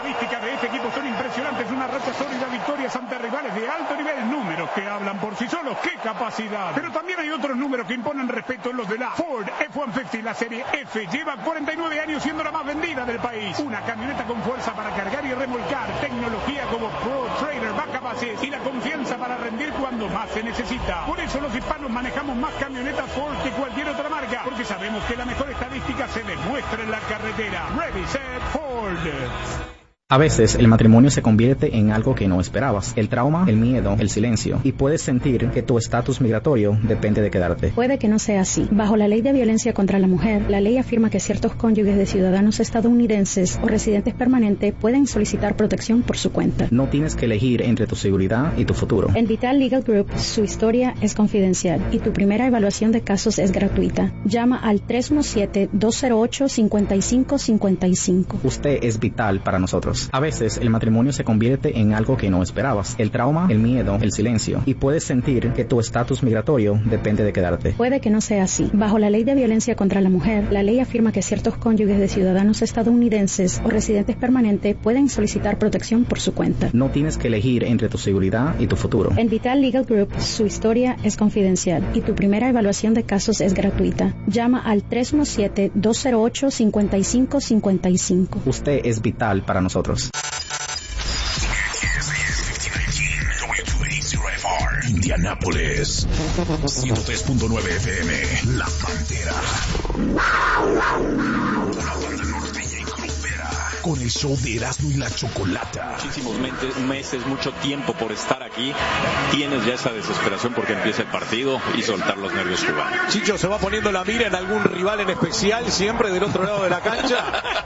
estadísticas de este equipo son impresionantes. Una racha sólida, victorias ante rivales de alto nivel. Números que hablan por sí solos. ¡Qué capacidad! Pero también hay otros números que imponen respeto en los de la Ford F-150, la serie F. Lleva 49 años siendo la más vendida del país. Una camioneta con fuerza para cargar y remolcar. Tecnología como Pro Trailer, Backup Assist y la confianza para rendir cuando más se necesita. Por eso los hispanos manejamos más camionetas Ford que cualquier otra marca. Porque sabemos que la mejor estadística se demuestra en la carretera. Ready, set, Ford. A veces el matrimonio se convierte en algo que no esperabas. El trauma, el miedo, el silencio. Y puedes sentir que tu estatus migratorio depende de quedarte. Puede que no sea así. Bajo la ley de violencia contra la mujer, la ley afirma que ciertos cónyuges de ciudadanos estadounidenses o residentes permanentes pueden solicitar protección por su cuenta. No tienes que elegir entre tu seguridad y tu futuro. En Vital Legal Group, su historia es confidencial y tu primera evaluación de casos es gratuita. Llama al 317-208-5555. Usted es vital para nosotros. A veces el matrimonio se convierte en algo que no esperabas. El trauma, el miedo, el silencio. Y puedes sentir que tu estatus migratorio depende de quedarte. Puede que no sea así. Bajo la ley de violencia contra la mujer, la ley afirma que ciertos cónyuges de ciudadanos estadounidenses o residentes permanentes pueden solicitar protección por su cuenta. No tienes que elegir entre tu seguridad y tu futuro. En Vital Legal Group, su historia es confidencial y tu primera evaluación de casos es gratuita. Llama al 317-208-5555. Usted es vital para nosotros. Indianápolis 103.9 FM. La Pantera. La banda norteña y grupera. Con el show de Erasmo y la Chocolata. Muchísimos meses, mucho tiempo por estar aquí. Tienes ya esa desesperación porque empieza el partido y soltar los nervios jugando. Chicho se va poniendo la mira en algún rival en especial, siempre del otro lado de la cancha.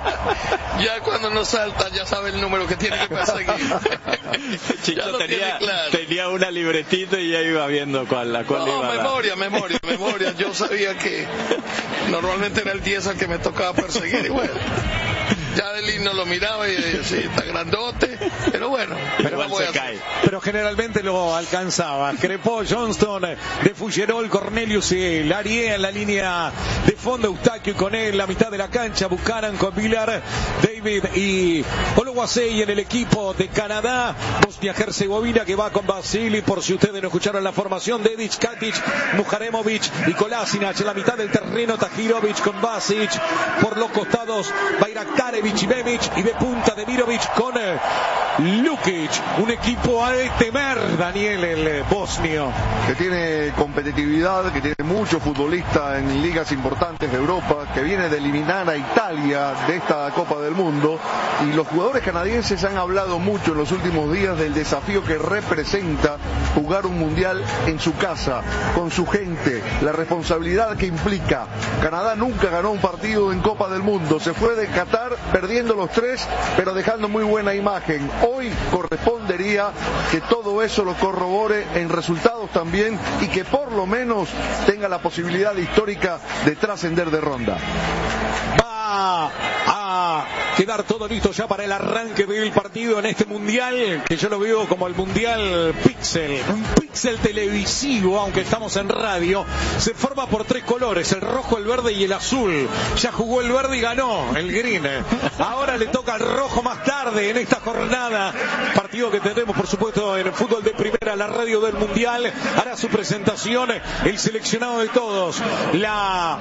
Ya cuando no salta, ya sabe el número que tiene que perseguir. Chicho tenía una libretita y ya iba viendo cuál iba a dar. Memoria. Yo sabía que normalmente era el 10 al que me tocaba perseguir y bueno. Ya del himno lo miraba y sí, está grandote, pero bueno. Pero generalmente lo alcanzaba. Crepó, Johnston, de Fuggerol, Cornelius, Larié en la línea de fondo, Eustaquio y con él la mitad de la cancha, Buchanan con Villar, David y Oluwasei en el equipo de Canadá, Bosnia-Herzegovina que va con Vasili, por si ustedes no escucharon la formación, Dedic, Katic, Mujaremovic y Kolasinac en la mitad del terreno, Tahirovic con Basic, por los costados, Bayraktarevich y Bemic, y de punta de Mirovic con Lukic, un equipo a temer, Daniel, el bosnio. Que tiene competitividad, que tiene muchos futbolistas en ligas importantes de Europa, que viene de eliminar a Italia de esta Copa del Mundo, y los jugadores canadienses han hablado mucho en los últimos días del desafío que representa jugar un mundial en su casa, con su gente, la responsabilidad que implica. Canadá nunca ganó un partido en Copa del Mundo, se fue de Qatar perdiendo los 3, pero dejando muy buena imagen. Hoy correspondería que todo eso lo corrobore en resultados también y que por lo menos tenga la posibilidad histórica de trascender de ronda. Va a quedar todo listo ya para el arranque del partido en este mundial, que yo lo veo como el mundial pixel, un pixel televisivo, aunque estamos en radio. Se forma por 3 colores, el rojo, el verde y el azul. Ya jugó el verde y ganó el green. Ahora le toca al rojo más tarde en esta jornada. Partido que tendremos, por supuesto, en el fútbol de primera, la radio del mundial. Hará su presentación el seleccionado de todos, la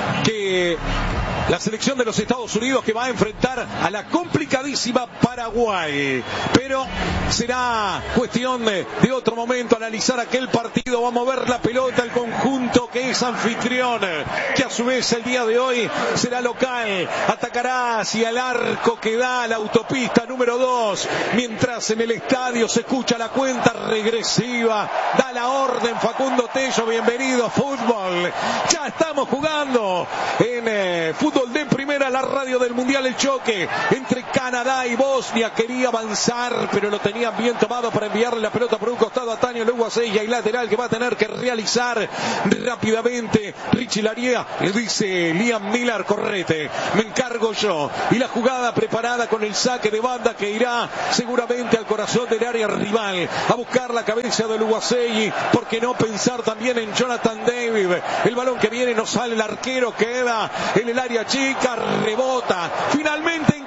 selección de los Estados Unidos, que va a enfrentar a la complicadísima Paraguay. Pero será cuestión de otro momento analizar aquel partido. Va a mover la pelota el conjunto que es anfitrión, que a su vez el día de hoy será local. Atacará hacia el arco que da a la autopista número 2, mientras en el estadio se escucha la cuenta regresiva. Da la orden Facundo Tello, bienvenido a fútbol. Ya estamos jugando en fútbol de primera, la radio del mundial. El choque entre Canadá y Bosnia, quería avanzar pero lo tenían bien tomado para enviarle la pelota por un costado a Tania Oluwasei, y lateral que va a tener que realizar rápidamente Richie Laria. Le dice Liam Miller, correte, me encargo yo, y la jugada preparada con el saque de banda que irá seguramente al corazón del área rival a buscar la cabeza de Oluwasei. ¿Por qué no pensar también en Jonathan David? El balón que viene, no sale, el arquero queda en el área chica, rebota finalmente en Katic y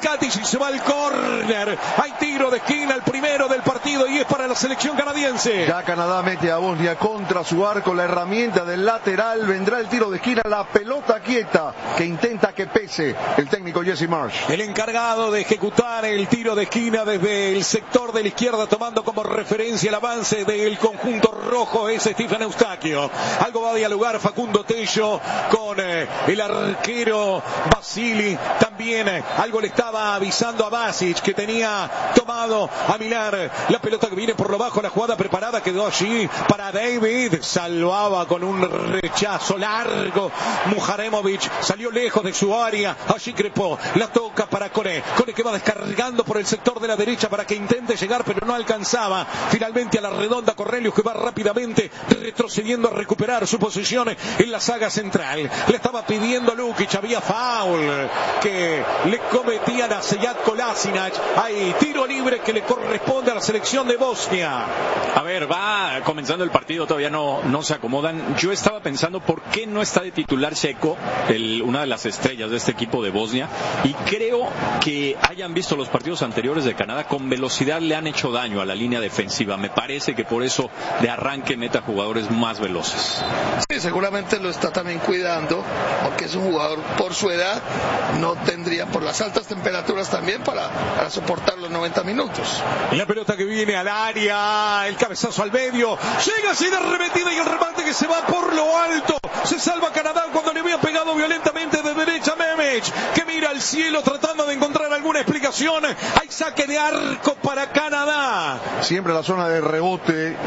se va al córner. Hay tiro de esquina, el primero del partido, y es para la selección canadiense. Ya Canadá mete a Bosnia contra su arco, la herramienta del lateral, vendrá el tiro de esquina, la pelota quieta que intenta que pese el técnico Jesse Marsh. El encargado de ejecutar el tiro de esquina desde el sector de la izquierda, tomando como referencia el avance del conjunto rojo, es Stephen Eustaquio. Algo va a dialogar Facundo Tello con el arquero Basili. También algo le estaba avisando a Basic, que tenía tomado a Milar. La pelota que viene por lo bajo, la jugada preparada quedó allí para David. Salvaba con un rechazo largo Mujaremovic, salió lejos de su área. Allí Crepó, la toca para Cone que va descargando por el sector de la derecha para que intente llegar, pero no alcanzaba. Finalmente a la redonda Cornelius, que va rápidamente retrocediendo a recuperar su posición en la saga central. Le estaba pidiendo Lukic, había foul que le cometían a Sead Kolasinac. Hay tiro libre que le corresponde a la selección de Bosnia. A ver, va comenzando el partido, todavía no se acomodan. Yo estaba pensando por qué no está de titular Checo, una de las estrellas de este equipo de Bosnia, y creo que hayan visto los partidos anteriores de Canadá, con velocidad le han hecho daño a la línea defensiva. Me parece que por eso de arranque mete a jugadores más veloces. Sí, seguramente lo está también cuidando, porque es un jugador por su edad, no tendría, por las altas temperaturas también, para soportar los 90 minutos. La pelota que viene al área, el cabezazo al medio, llega así de arremetida y el remate que se va por lo alto. Se salva Canadá cuando le había pegado violentamente de derecha Memic, que mira al cielo tratando de encontrar alguna explicación. Hay saque de arco para Canadá. Siempre la zona de rebote,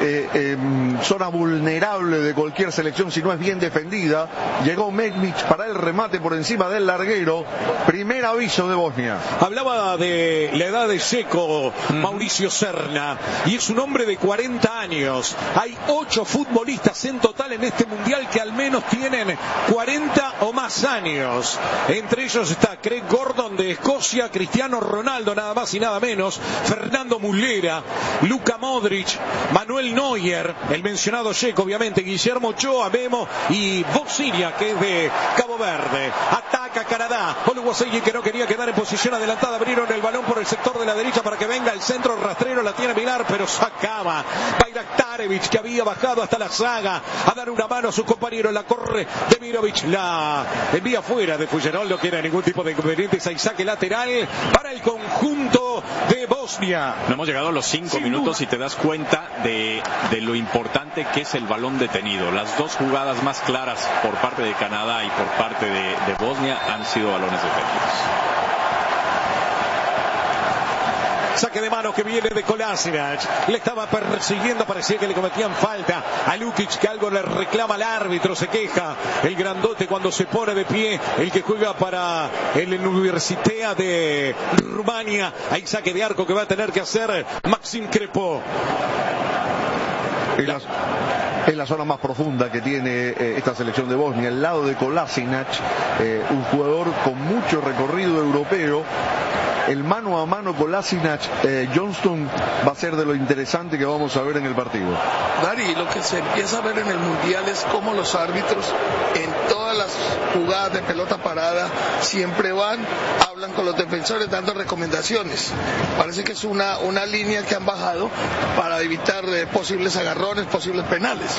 zona vulnerable de cualquier selección si no es bien defendida. Llegó Memic para el remate por encima del larguero. Primer aviso de Bosnia. Hablaba de la edad de Checo, Mauricio Serna, y es un hombre de 40 años. Hay 8 futbolistas en total en este mundial que al menos tienen 40 o más años. Entre ellos está Craig Gordon de Escocia, Cristiano Ronaldo, nada más y nada menos, Fernando Muslera, Luka Modric, Manuel Neuer, el mencionado Checo, obviamente, Guillermo Ochoa, Memo y Bosinia, que es de Cabo Verde. Ataca Canadá. Oluwaseyi, que no quería quedar en posición adelantada, abrieron el balón por el sector de la derecha para que venga el centro rastrero, la tiene Milar, pero sacaba Bayraktarevic, que había bajado hasta la saga a dar una mano a su compañero. La corre Demirovic, la envía fuera de Fuyerol, no quiere ningún tipo de inconvenientes. Hay saque lateral para el conjunto de Bosnia. No hemos llegado a los 5 minutos y te das cuenta de lo importante que es el balón detenido. Las dos jugadas más claras por parte de Canadá y por parte de Bosnia han sido balones defendidos. Saque de mano que viene de Kolasinac. Le estaba persiguiendo, parecía que le cometían falta a Lukic, que algo le reclama al árbitro, se queja el grandote cuando se pone de pie, el que juega para el Universitea de Rumania. Hay saque de arco que va a tener que hacer Maxim Crepó. Es la zona más profunda que tiene esta selección de Bosnia, al lado de Kolasinac, un jugador con mucho recorrido europeo. El mano a mano Kolasinac Johnston va a ser de lo interesante que vamos a ver en el partido. Dari, lo que se empieza a ver en el mundial es cómo los árbitros en todas las jugadas de pelota parada siempre hablan con los defensores dando recomendaciones. Parece que es una línea que han bajado para evitar posibles agarrones, posibles penales.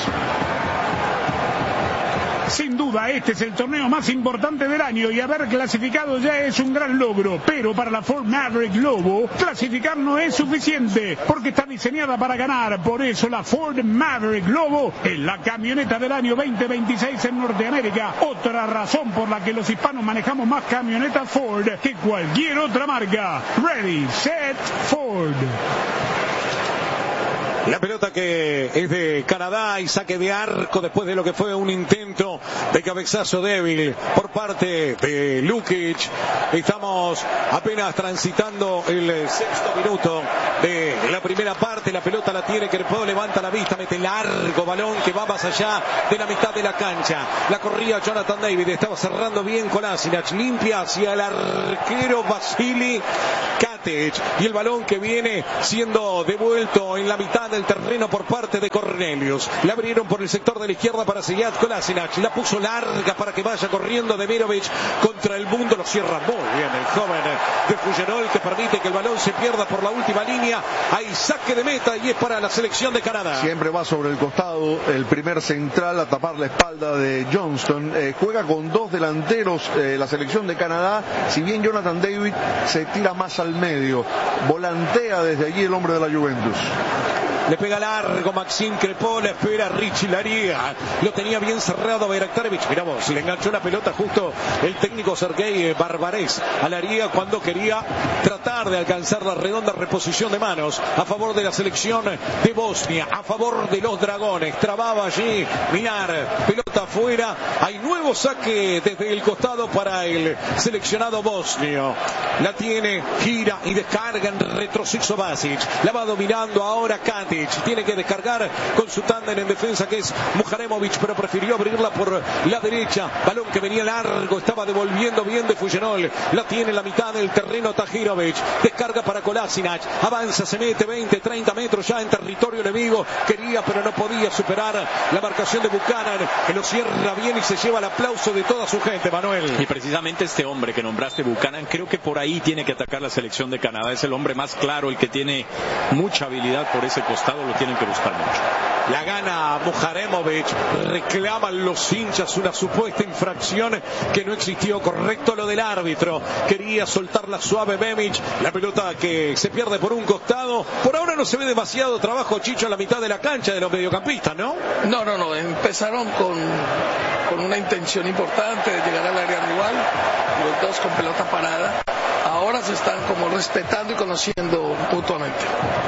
Sin duda, este es el torneo más importante del año y haber clasificado ya es un gran logro. Pero para la Ford Maverick Lobo, clasificar no es suficiente porque está diseñada para ganar. Por eso la Ford Maverick Lobo es la camioneta del año 2026 en Norteamérica. Otra razón por la que los hispanos manejamos más camionetas Ford que cualquier otra marca. Ready, set, Ford. La pelota que es de Canadá y saque de arco después de lo que fue un intento de cabezazo débil por parte de Lukic. Estamos apenas transitando el 6º minuto de la primera parte. La pelota la tiene Crepó, levanta la vista, mete largo balón que va más allá de la mitad de la cancha. La corría Jonathan David, estaba cerrando bien Kolasinac, limpia hacia el arquero Vasily Kat. Katic, y el balón que viene siendo devuelto en la mitad del terreno por parte de Cornelius. La abrieron por el sector de la izquierda para Sead Kolasinac, la puso larga para que vaya corriendo Demirovic contra el mundo, lo cierra muy bien el joven de Fougerolles, que permite que el balón se pierda por la última línea. Hay saque de meta y es para la selección de Canadá. Siempre va sobre el costado el primer central a tapar la espalda de Johnston. Juega con dos delanteros la selección de Canadá, si bien Jonathan David se tira más al medio, volantea desde allí el hombre de la Juventus. Le pega largo Maxime Crépeau, la espera Richie Laryea, lo tenía bien cerrado Bayraktarevic. Mirá vos, le enganchó la pelota justo el técnico Sergei Barbarez a Laryea cuando quería tratar de alcanzar la redonda reposición de manos a favor de la selección de Bosnia, a favor de los dragones. Trababa allí Minar, pelota afuera. Hay nuevo saque desde el costado para el seleccionado bosnio. La tiene, gira y descarga en retroceso Basic. La va dominando ahora Katic. Tiene que descargar con su tándem en defensa, que es Muharemovic, pero prefirió abrirla por la derecha. Balón que venía largo, estaba devolviendo bien de Fougerolles. La tiene en la mitad del terreno Tahirovic. Descarga para Kolasinac. Avanza, se mete 20, 30 metros ya en territorio enemigo. Quería, pero no podía superar la marcación de Buchanan, que lo cierra bien y se lleva el aplauso de toda su gente, Manuel. Y precisamente este hombre que nombraste, Buchanan, creo que por ahí tiene que atacar la selección de Canadá. Es el hombre más claro, el que tiene mucha habilidad por ese costado, lo tienen que buscar mucho. La gana Muharemovic, reclaman los hinchas una supuesta infracción que no existió. Correcto lo del árbitro, quería soltar la suave Bemic, la pelota que se pierde por un costado. Por ahora no se ve demasiado trabajo, Chicho, en la mitad de la cancha de los mediocampistas, ¿no? No, empezaron con una intención importante de llegar al área rival, los dos con pelota parada. Ahora se están como respetando y conociendo mutuamente.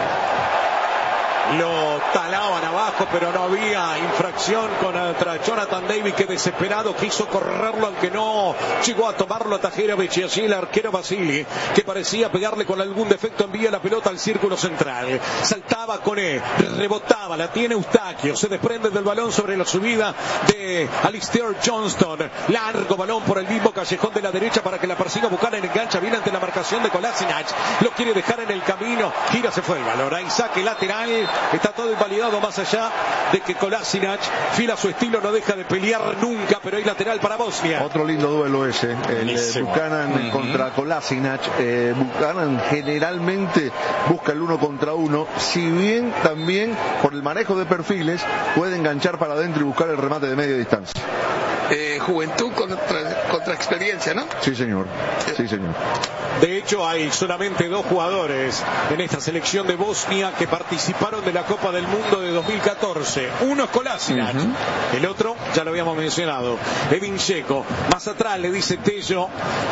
Lo talaban abajo, pero no había infracción contra Jonathan David, que desesperado quiso correrlo, aunque no llegó a tomarlo a Tahirovic. Y allí el arquero Vasily, que parecía pegarle con algún defecto, envía la pelota al círculo central. Saltaba con él, rebotaba, la tiene Eustaquio, se desprende del balón sobre la subida de Alistair Johnston. Largo balón por el mismo callejón de la derecha para que la persiga Buchanan, engancha bien ante la marcación de Kolasinac. Lo quiere dejar en el camino, gira, se fue el balón. Ahí saque lateral. Está todo invalidado, más allá de que Kolasinac fila su estilo, no deja de pelear nunca, pero hay lateral para Bosnia. Otro lindo duelo ese, el Buchanan contra Kolasinac. Buchanan generalmente busca el 1 contra 1, si bien también por el manejo de perfiles puede enganchar para adentro y buscar el remate de media distancia. Juventud contra experiencia, ¿no? Sí, señor. Sí, señor. De hecho, hay solamente dos jugadores en esta selección de Bosnia que participaron de la Copa del Mundo de 2014. Uno es Kolasinac, el otro, ya lo habíamos mencionado, Edin Dzeko. Más atrás le dice Tello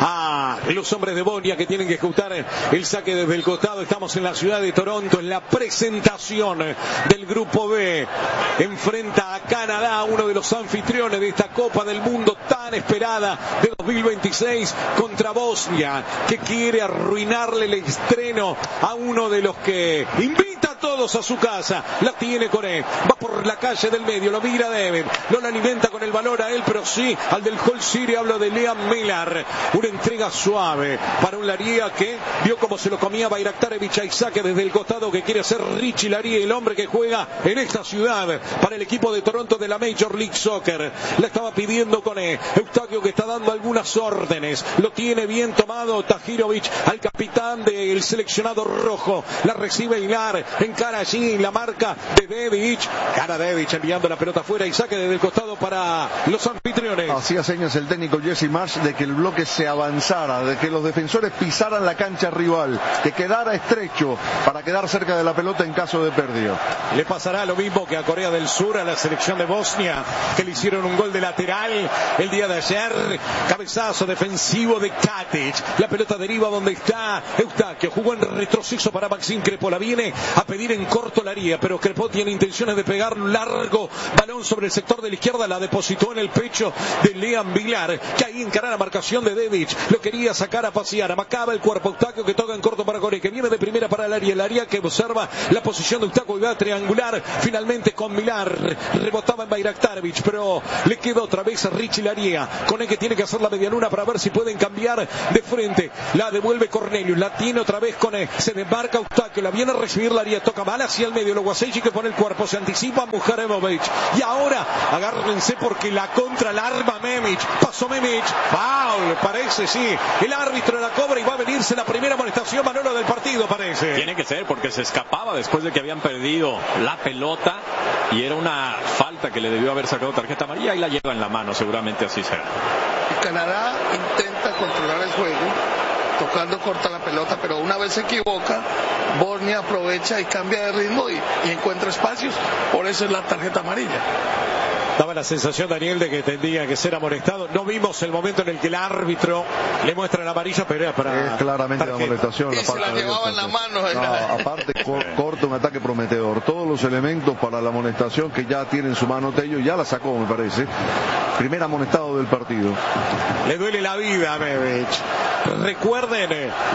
a los hombres de Bosnia que tienen que ejecutar el saque desde el costado. Estamos en la ciudad de Toronto, en la presentación del Grupo B. Enfrenta a Canadá, uno de los anfitriones de esta Copa del Mundo tan esperada de 2026, contra Bosnia, que quiere arruinarle el estreno a uno de los que invita a todos a su casa. La tiene con él, va por la calle del medio, lo mira David, no la alimenta con el valor a él, pero sí al del Hull City. Hablo de Liam Miller, una entrega suave para un Laryea que vio como se lo comía Bayraktarevic. Hay saque desde el costado que quiere hacer Richie Laryea, el hombre que juega en esta ciudad para el equipo de Toronto de la Major League Soccer. La estaba pidiendo con él Eustaquio, que está dando algunas órdenes, lo tiene bien tomado Tahirovic al capitán del seleccionado rojo. La recibe Hilar, encara allí la marca de Dedic. Gana Dedic enviando la pelota afuera y saque desde el costado para los anfitriones. Hacía señas el técnico Jesse Marsh de que el bloque se avanzara, de que los defensores pisaran la cancha rival, que quedara estrecho para quedar cerca de la pelota en caso de pérdida. Le pasará lo mismo que a Corea del Sur, a la selección de Bosnia, que le hicieron un gol de lateral el día de ayer. Cabezazo defensivo de Katic. La pelota deriva donde está Eustaquio. Jugó en retroceso para Maxime Crépeau. La viene a pedir en corto Laryea, pero Crépeau tiene intenciones de pegar un largo balón sobre el sector de la izquierda jugada la depositó en el pecho de Lean Vilar, que ahí encara la marcación de Devic, lo quería sacar a pasear, amacaba el cuerpo. Eustaquio que toca en corto para Corey, que viene de primera para el área que observa la posición de Eustaquio y va a triangular finalmente con Vilar. Rebotaba en Bayraktarevic, pero le queda otra vez a Richie Laría. Con el que tiene que hacer la medialuna para ver si pueden cambiar de frente. La devuelve Cornelius, la tiene otra vez con él. Se desmarca Eustaquio, la viene a recibir Laría, toca mal hacia el medio. Luego Guasechi que pone el cuerpo, se anticipa Mujaremovic. Y ahora agárrense porque la contra la arma Memic. Pasó Memic, foul, parece, sí. El árbitro la cobra y va a venirse la primera amonestación, Manolo, del partido, parece. Tiene que ser porque se escapaba después de que habían perdido la pelota y era una falta que le debió haber sacado tarjeta amarilla y la lleva en la mano, seguramente así será. Canadá intenta controlar el juego tocando corta la pelota, pero una vez se equivoca, Bosnia aprovecha y cambia de ritmo y encuentra espacios, por eso es la tarjeta amarilla. Daba la sensación, Daniel, de que tendría que ser amonestado. No vimos el momento en el que el árbitro le muestra la amarilla, pero era para... Es claramente la amonestación. Y se la llevaba en la mano. Aparte, corta un ataque prometedor. Todos los elementos para la amonestación que ya tiene en su mano Tello, ya la sacó, me parece. Primer amonestado del partido. Le duele la vida a Memic. Recuerden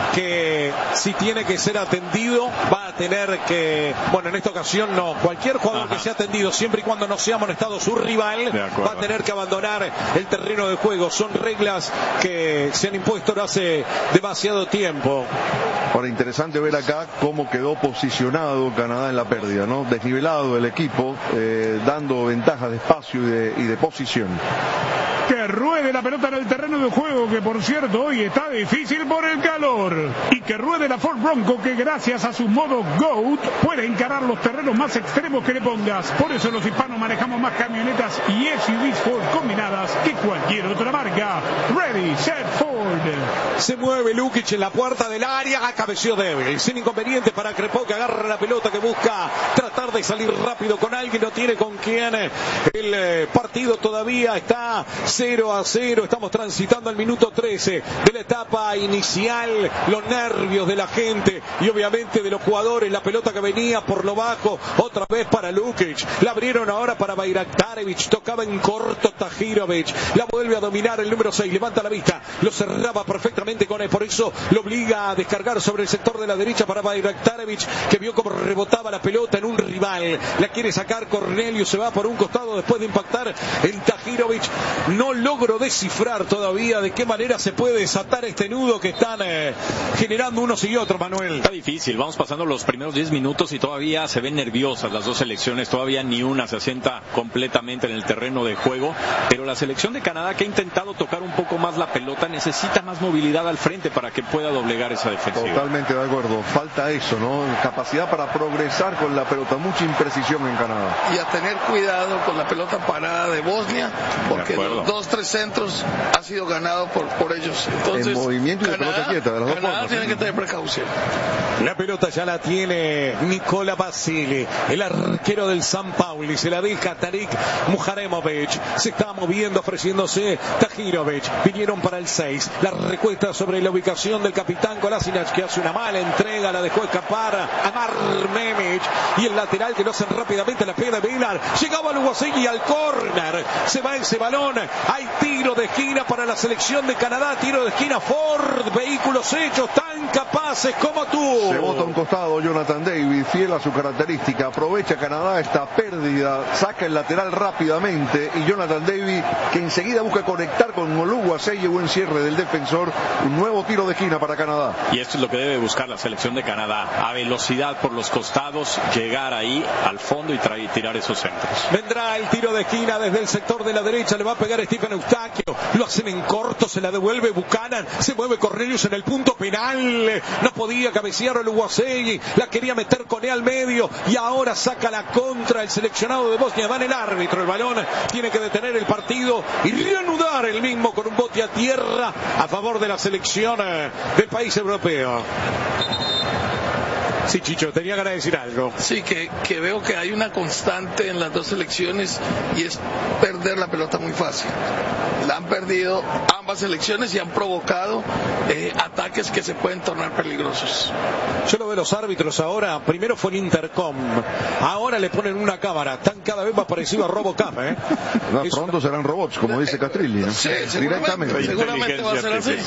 que si tiene que ser atendido, va a tener que... Bueno, en esta ocasión no. Cualquier jugador que sea atendido, siempre y cuando no sea amonestado su rival, va a tener que abandonar el terreno de juego. Son reglas que se han impuesto no hace demasiado tiempo. Ahora, interesante ver acá cómo quedó posicionado Canadá en la pérdida, ¿no? Desnivelado el equipo, dando ventajas de espacio y de posición. Que ruede la pelota en el terreno de juego, que por cierto hoy está difícil por el calor. Y que ruede la Ford Bronco, que gracias a su modo GOAT puede encarar los terrenos más extremos que le pongas. Por eso los hispanos manejamos más camionetas y SUVs Ford combinadas que cualquier otra marca. Ready, set, Ford. Se mueve Lukic en la puerta del área, cabeció débil, sin inconveniente para Crepó, que agarra la pelota, que busca tratar de salir rápido con alguien, no tiene con quién. El partido todavía está 0-0, estamos transitando al minuto 13 de la etapa inicial. Los nervios de la gente y obviamente de los jugadores, la pelota que venía por lo bajo, otra vez para Lukic, la abrieron ahora para Bayraktarevic, tocaba en corto Tahirovic, la vuelve a dominar el número 6, levanta la vista, lo cerraba perfectamente con él, por eso lo obliga a descargar sobre el sector de la derecha para Bayraktarevic, que vio como rebotaba la pelota en un rival, la quiere sacar Cornelius, se va por un costado después de impactar en Tahirovic. No logro descifrar todavía de qué manera se puede desatar este nudo que están generando unos y otros, Manuel. Está difícil, vamos pasando los primeros 10 minutos y todavía se ven nerviosas las dos selecciones, todavía ni una se asienta completamente en el terreno de juego, pero la selección de Canadá, que ha intentado tocar un poco más la pelota, necesita más movilidad al frente para que pueda doblegar esa defensiva. Totalmente de acuerdo, falta eso, ¿no? Capacidad para progresar con la pelota, mucha imprecisión en Canadá. Y a tener cuidado con la pelota parada de Bosnia, porque los 2-3 centros ha sido ganado por ellos. Entonces, en movimiento y Canadá, de pelota quieta, de las dos Canadá formas, tiene que tener precaución. La pelota ya la tiene Nikola Basili, el arquero del San Pauli, se la deja Tarik Mujaremovic, se está moviendo, ofreciéndose Tahirovic, vinieron para el 6, la recuesta sobre la ubicación del capitán Kolasinac, que hace una mala entrega, la dejó escapar a Mar Memic, y el lateral que lo hacen rápidamente, la pega de Vilar, llegaba Luguasegui al córner, se va ese balón, hay tiro de esquina para la selección de Canadá, tiro de esquina Ford, vehículos hechos tan capaces como tú. Se bota a un costado Jonathan David, fiel a su característica, aprovecha Canadá esta pérdida, saca el lateral rápidamente y Jonathan David, que enseguida busca conectar con Oluwasei, buen cierre del defensor, un nuevo tiro de esquina para Canadá. Y esto es lo que debe buscar la selección de Canadá, a velocidad por los costados, llegar ahí al fondo y tirar esos centros. Vendrá el tiro de esquina desde el sector de la derecha, le va a pegar Stephen Eustaquio, lo hacen en corto, se la devuelve Buchanan, se mueve Cornelius en el punto penal, no podía cabecear Oluwasei, la quería meter con él al medio y ahora saca la contra el seleccionado de Bosnia, va en el árbitro, el balón tiene que detener el partido y reanudar el mismo con un bote a tierra a favor de la selección del país europeo. Sí, Chicho, tenía ganas de decir algo. Sí, que veo que hay una constante en las dos selecciones y es perder la pelota muy fácil. La han perdido ambos ambas selecciones y han provocado ataques que se pueden tornar peligrosos. Yo lo veo los árbitros ahora, primero fue el intercom, ahora le ponen una cámara, están cada vez más parecidos a RoboCop, No, pronto serán robots, como dice Castrilli, ¿no? Sí, Directamente. Seguramente va a ser así.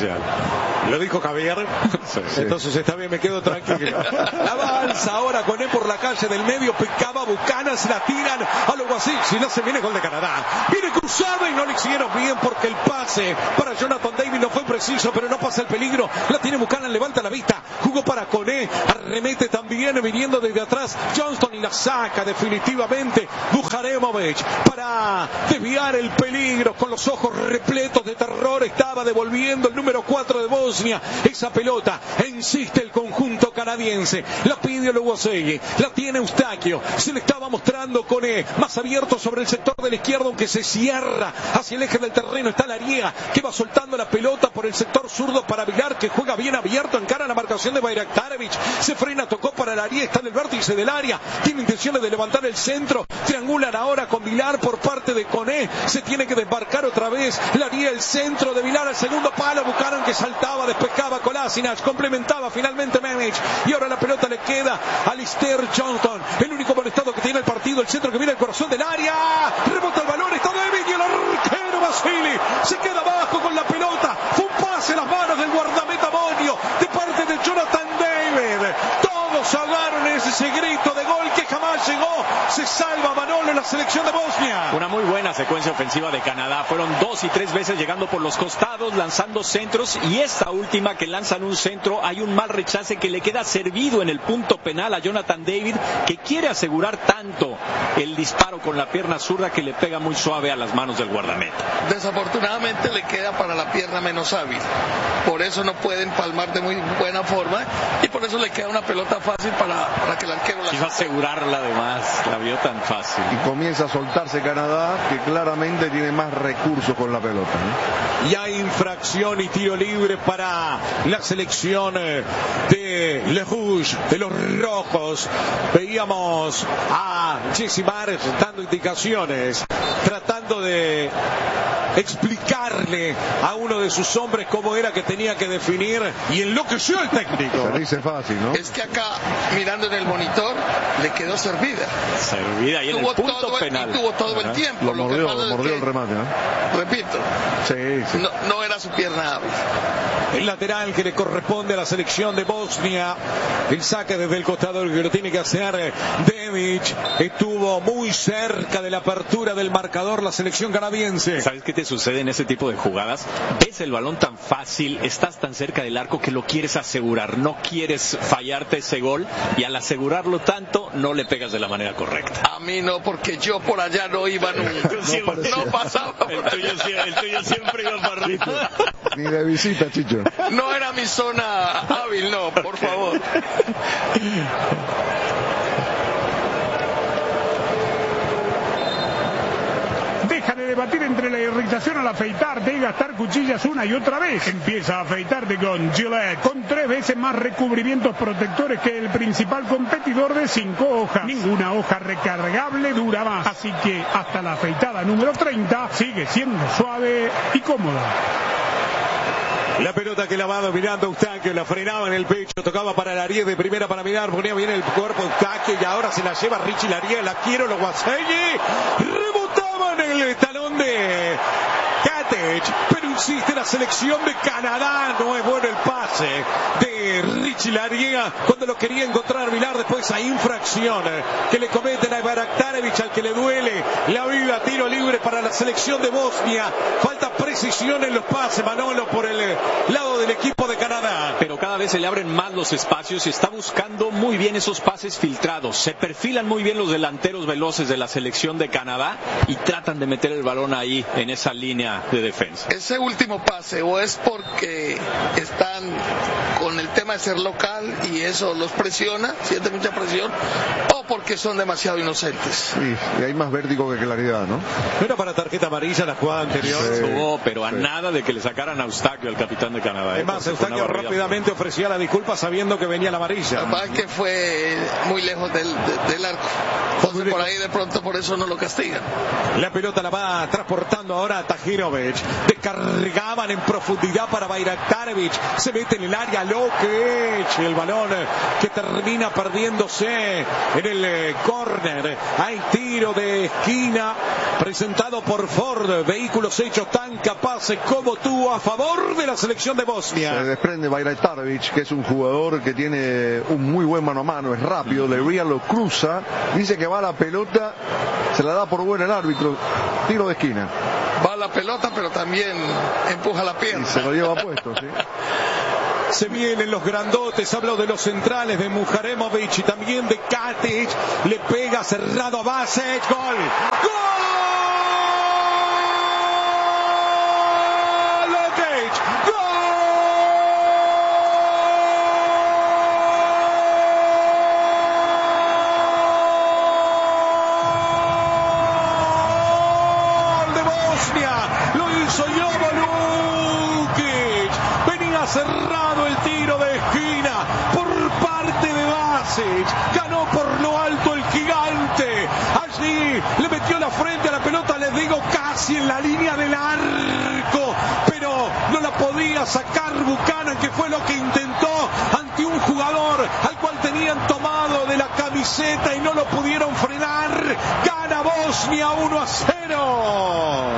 Lo dijo Javier, entonces está bien, me quedo tranquilo. Avanza ahora Koné por la calle del medio, picaba Buchanan, se la tiran a lo así, si no se viene gol de Canadá. Viene cruzado y no le hicieron bien porque el pase para Jonathan David no fue preciso, pero no pasa el peligro. La tiene Buchanan, levanta la vista, jugó para Koné, arremete también viniendo desde atrás Johnston y la saca definitivamente Bujaremovic para desviar el peligro. Con los ojos repletos de terror estaba devolviendo el número 4 de Bosnia esa pelota. Insiste el conjunto canadiense, la pide Lugosevic, la tiene Eustaquio, se le estaba mostrando Koné, más abierto sobre el sector de la izquierda, aunque se cierra hacia el eje del terreno. Está Laria que va soltando la pelota por el sector zurdo para Vilar, que juega bien abierto, encara la marcación de Bayraktarevic, se frena, tocó para Laria, está en el vértice del área, tiene intenciones de levantar el centro, triangulan ahora con Vilar por parte de Koné, se tiene que desbarcar otra vez Laria, el centro de Vilar al segundo palo, Buchanan que saltaba, despejaba Kolasinac, complementaba finalmente Memic, y ahora la pelota le queda a Alistair Johnston, el único molestado que tiene el partido, el centro que viene al corazón del área, rebota el balón, está David y el arquero Vasili se queda abajo con la pelota. Fue un pase a las manos del guardameta Bonio de parte de Jonathan David. Todos ahogaron ese grito de gol que jamás llegó. Se salva Manolo en la selección de Bosnia. Una muy buena secuencia ofensiva de Canadá. Fueron 2 y 3 veces llegando por los costados, lanzando centros, y esta última que lanzan un centro, hay un mal rechace que le queda servido en el punto penal a Jonathan David, que quiere asegurar tanto el disparo con la pierna zurda que le pega muy suave a las manos del guardameta. Desafortunadamente le queda para la pierna menos hábil, por eso no puede empalmar de muy buena forma y por eso le queda una pelota fácil para que el arquero la quiso asegurarla, además la vio tan fácil y comienza a soltarse Canadá, que claramente tiene más recursos con la pelota, ¿no? Y hay infracción y tiro libre para la selección de Le Rouge, de los rojos. Veíamos a Jesse Marsh dando indicaciones, tratando de explicarle a uno de sus hombres cómo era que tenía que definir, y enloqueció el técnico. Se dice fácil, ¿no? Es que acá, mirando en el monitor, le quedó servida y en el punto penal. Y tuvo todo el tiempo. Lo mordió el remate, ¿no? Repito, sí. No era su pierna hábil. El lateral que le corresponde a la selección de Bosnia, el saque desde el costado que lo tiene que hacer Demic. Estuvo muy cerca de la apertura del marcador la selección canadiense. ¿Sabes qué te sucede en ese tipo de jugadas? Ves el balón tan fácil, estás tan cerca del arco que lo quieres asegurar, no quieres fallarte ese gol, y al asegurarlo tanto no le pegas de la manera correcta. A mí no, porque yo por allá no iba nunca. No pasaba por el tuyo siempre iba para arriba. Ni de visita, Chicho. No era mi zona hábil, no, por favor. Deja de debatir entre la irritación al afeitarte y gastar cuchillas una y otra vez. Empieza a afeitarte con Gillette, con 3 veces más recubrimientos protectores que el principal competidor de 5 hojas. Ninguna hoja recargable dura más. Así que hasta la afeitada número 30 sigue siendo suave y cómoda. La pelota que la va dominando Eustaquio, la frenaba en el pecho, tocaba para Laria de primera para mirar, ponía bien el cuerpo Eustaquio y ahora se la lleva Richie Laria, la quiero Lugosevic, rebotaba en el talón de Katic, pero insiste la selección de Canadá, no es bueno el pase de Richie Laria cuando lo quería encontrar Vilar. Después hay infracción que le cometen a Bayraktarevic, al que le duele la vida. Tiro libre para la selección de Bosnia, falta precisión en los pases, Manolo, por el lado del equipo de Canadá. Pero cada vez se le abren más los espacios y está buscando muy bien esos pases filtrados. Se perfilan muy bien los delanteros veloces de la selección de Canadá y tratan de meter el balón ahí en esa línea de defensa. Ese último pase o es porque están con el tema de ser local y eso los presiona, siente mucha presión, o porque son demasiado inocentes. Sí, y hay más vértigo que claridad, ¿no? Era para tarjeta amarilla la jugada anterior. Pero a nada de que le sacaran a Eustaquio, al capitán de Canadá. Además, Eustaquio rápidamente ofreció ofrecía la disculpa sabiendo que venía la amarilla. La verdad es que fue muy lejos del arco. Entonces por ahí de pronto por eso no lo castigan. La pelota la va transportando ahora a Tahirovic. Descargaban en profundidad para Bajraktarevic. Se mete en el área Lokic. El balón que termina perdiéndose en el córner. Hay tiro de esquina presentado por Ford. Vehículos hechos tan capaces como tú a favor de la selección de Bosnia. Se desprende Bajraktarevic, que es un jugador que tiene un muy buen mano a mano, es rápido. Lería lo cruza, dice que va la pelota, se la da por buena el árbitro, tiro de esquina. Va la pelota, pero también empuja la pierna. Y se lo lleva puesto, sí. Se vienen los grandotes, hablo de los centrales de Mujaremovic y también de Katic. Le pega cerrado a Basic, gol. ¡Gol! Lokic, ¡gol! De Bosnia, lo hizo Jovo Lukic. Venía cerrado el tiro de esquina por parte de Basic. Ganó por lo alto el gigante. Allí le metió la frente a la pelota, les digo, casi en la línea del arco. Pero no la podía sacar Buchanan, que fue lo que intentó ante un jugador al cual tenían tomado de la camiseta y no lo pudieron frenar. Gana Bosnia 1-0.